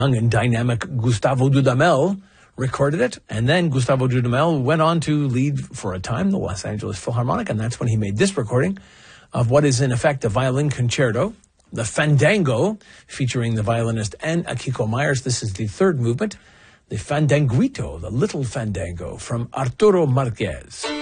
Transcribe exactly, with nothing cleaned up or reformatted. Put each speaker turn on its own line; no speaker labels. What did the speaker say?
young and dynamic Gustavo Dudamel recorded it, and then Gustavo Dudamel went on to lead for a time the Los Angeles Philharmonic, and that's when he made this recording of what is in effect a violin concerto, the Fandango, featuring the violinist Ann Akiko Myers. This is the third movement, the Fandanguito, the Little Fandango, from Arturo Marquez.